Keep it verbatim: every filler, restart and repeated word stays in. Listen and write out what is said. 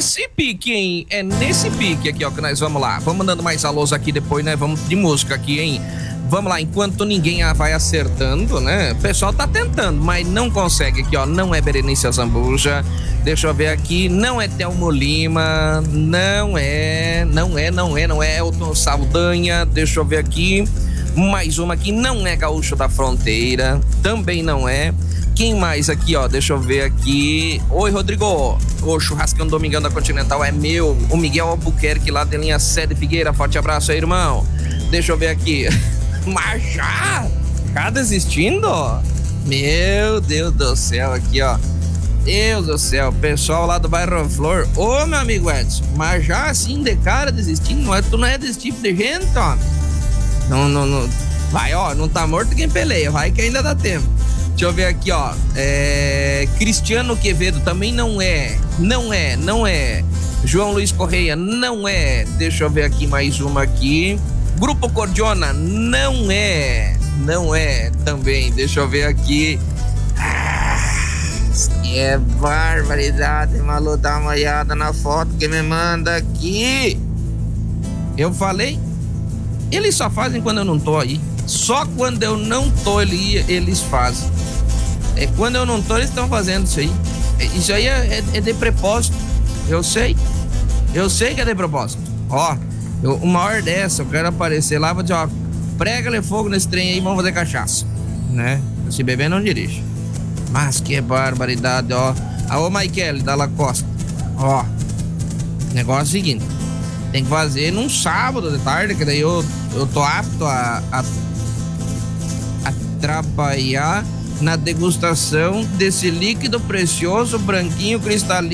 nesse pique, hein? É nesse pique aqui, ó, que nós vamos lá. Vamos dando mais alôs aqui depois, né? Vamos de música aqui, hein? Vamos lá, enquanto ninguém vai acertando, né? O pessoal tá tentando, mas não consegue aqui, ó. Não é Berenice Azambuja. Deixa eu ver aqui. Não é Telmo Lima. Não é, não é, não é, não é Elton Saldanha. Deixa eu ver aqui. Mais uma aqui. Não é Gaúcho da Fronteira. Também não é. Quem mais aqui, ó? Deixa eu ver aqui. Oi, Rodrigo. O churrascão Domingão da Continental é meu. O Miguel Albuquerque lá de linha sede Figueira. Forte abraço aí, irmão. Deixa eu ver aqui. Mas já? Já desistindo? Meu Deus do céu, aqui, ó. Deus do céu, pessoal lá do bairro Flor. Ô, meu amigo Edson, mas já assim de cara desistindo? Não é, tu não é desse tipo de gente, ó. Não, não, não. Vai, ó, não tá morto quem peleia. Vai que ainda dá tempo. Deixa eu ver aqui, ó. É... Cristiano Quevedo também não é. Não é, não é. João Luiz Correia não é. Deixa eu ver aqui mais uma aqui. Grupo Cordiona não é. Não é também. Deixa eu ver aqui. Ah, é barbaridade, Malu. Dá uma olhada na foto que me manda aqui. Eu falei. Eles só fazem quando eu não tô aí. Só quando eu não tô, ele, eles fazem. É quando eu não tô, eles estão fazendo isso aí. Isso aí é, é, é de propósito. Eu sei. Eu sei que é de propósito. Ó, eu, uma hora dessa, eu quero aparecer lá, vou dizer, ó, prega-lhe fogo nesse trem aí e vamos fazer cachaça. Né? Se beber, não dirige. Mas que barbaridade, ó. Ô, Michele, da Lacosta. Ó, negócio é o seguinte. Tem que fazer num sábado de tarde, que daí eu, eu tô apto a, a, a trabalhar na degustação desse líquido precioso, branquinho, cristalino.